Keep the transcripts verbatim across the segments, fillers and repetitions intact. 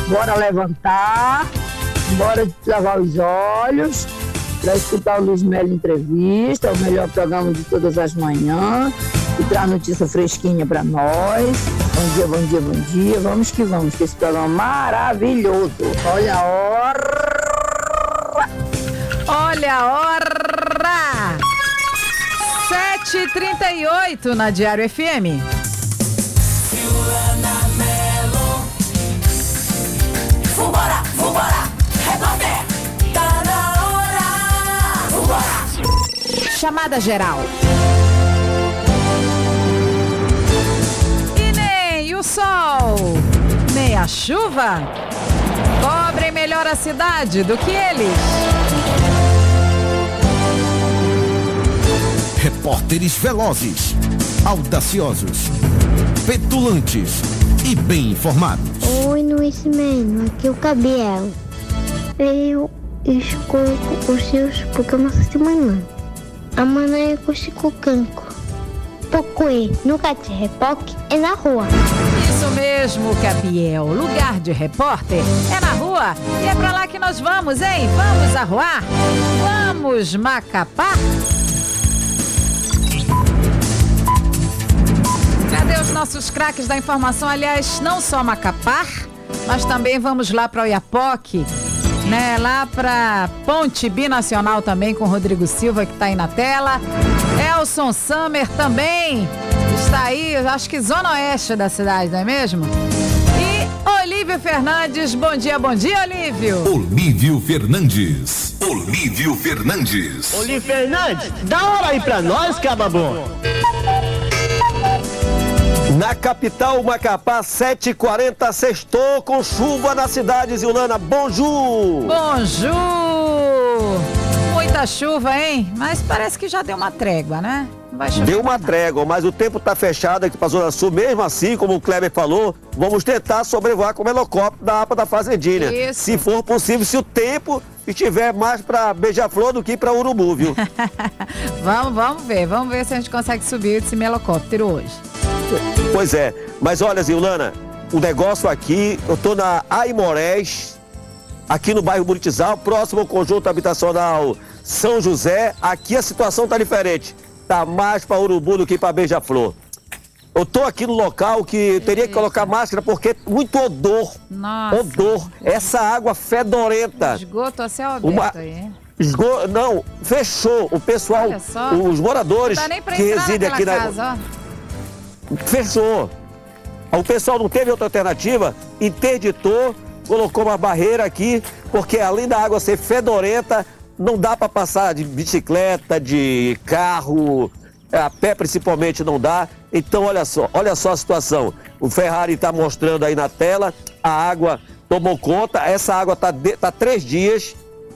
Bora levantar, bora lavar os olhos, para escutar o Luiz Melo Entrevista, o melhor programa de todas as manhãs, e traz notícia fresquinha para nós. Bom dia, bom dia, bom dia. Vamos que vamos, que esse programa é maravilhoso. Olha a hora. Olha a hora. sete e trinta e oito na Diário F M. Vambora, vambora, repórter, tá na hora, vambora. Chamada geral. E nem o sol, nem a chuva cobrem melhor a cidade do que eles. Repórteres velozes, audaciosos, petulantes e bem informados. Oi, Luiz Melo, aqui é o Gabriel. Eu escolho os seus programas de manhã. Amanhã eu consigo canco. Porque nunca te repórter é na rua. Isso mesmo, Gabriel. Lugar de repórter é na rua. E é pra lá que nós vamos, hein? Vamos arruar? Vamos Macapá? Cadê os nossos craques da informação? Aliás, não só Macapá, mas também vamos lá para Oiapoque, né? Lá para Ponte Binacional também com Rodrigo Silva, que está aí na tela. Elson Summer também está aí, acho que zona oeste da cidade, não é mesmo? E Olívio Fernandes, bom dia, bom dia, Olívio. Olívio Fernandes. Olívio Fernandes. Olívio Fernandes, dá hora aí pra nós, cababom. Na capital, Macapá, sete e quarenta, sextou com chuva na cidade, Zilana. Bonjour! Bonjour! Muita chuva, hein? Mas parece que já deu uma trégua, né? Não vai chover. Deu uma trégua, mas o tempo tá fechado aqui pra Zona Sul. Mesmo assim, como o Kleber falou, vamos tentar sobrevoar com o helicóptero da APA da Fazendinha. Isso. Se for possível, se o tempo estiver mais pra Beija-Flor do que pra Urubu, viu? vamos, vamos ver. Vamos ver se a gente consegue subir esse helicóptero hoje. Pois é, mas olha, Zilana, o negócio aqui, eu tô na Aimorés, aqui no bairro Buritizal, próximo ao conjunto habitacional São José. Aqui a situação tá diferente, tá mais para Urubu do que para Beija-Flor. Eu tô aqui no local que eu teria que colocar máscara porque muito odor, Nossa. odor, essa água fedorenta. Esgoto a céu aberto Uma... aí, hein? Esgo... Não, fechou, o pessoal, os moradores não dá nem pra que entrar residem aqui na... casa, ó. Fechou. O pessoal não teve outra alternativa, interditou, colocou uma barreira aqui, porque além da água ser fedorenta, não dá para passar de bicicleta, de carro, a pé principalmente não dá. Então olha só, olha só a situação. O Ferrari está mostrando aí na tela, a água tomou conta, essa água está tá três dias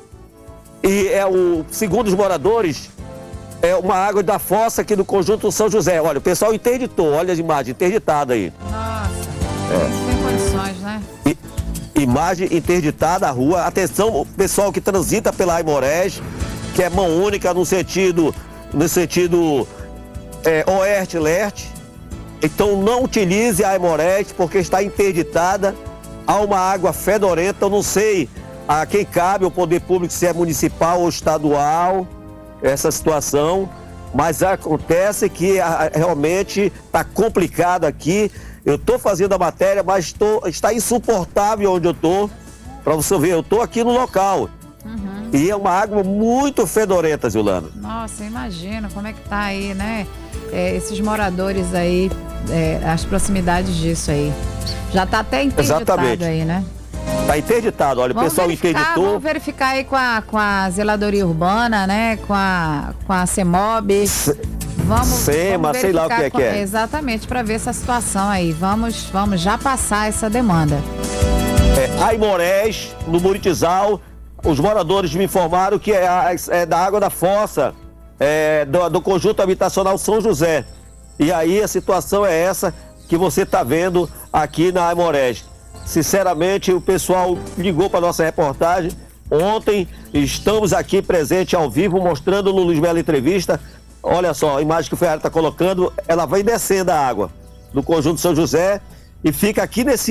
e é o, segundo os moradores, é uma água da fossa aqui do conjunto São José. Olha, o pessoal interditou, olha as imagens, interditado aí. Nossa, é. Não tem condições, né? I, imagem interditada, a rua. Atenção, o pessoal que transita pela Aimorés, que é mão única no sentido, no sentido é, oeste-leste. Então não utilize a Aimorés porque está interditada. Há uma água fedorenta, eu não sei a quem cabe o poder público, se é municipal ou estadual, essa situação, mas acontece que a, realmente está complicado aqui. Eu estou fazendo a matéria, mas tô, está insuportável onde eu estou. Para você ver, eu estou aqui no local. Uhum. E é uma água muito fedorenta, Zilana. Nossa, imagina como é que tá aí, né? É, esses moradores aí, é, as proximidades disso aí. Já tá até interditado. Exatamente. Aí, né? Tá interditado, olha, vamos o pessoal interditou. Vamos verificar aí com a, com a zeladoria urbana, né? Com a, com a CEMOB. Se, vamos, SEMA, vamos sei lá o que é com, que é. Exatamente, para ver essa situação aí. Vamos, vamos já passar essa demanda. É, Aimorés, no Buritizal, os moradores me informaram que é, a, é da água da fossa, é, do, do conjunto habitacional São José. E aí a situação é essa que você está vendo aqui na Aimorés. Sinceramente, o pessoal ligou para nossa reportagem ontem. Estamos aqui presente ao vivo, mostrando no Luiz Melo Entrevista. Olha só, a imagem que o Ferrari está colocando, ela vai descendo a água do conjunto São José e fica aqui nesse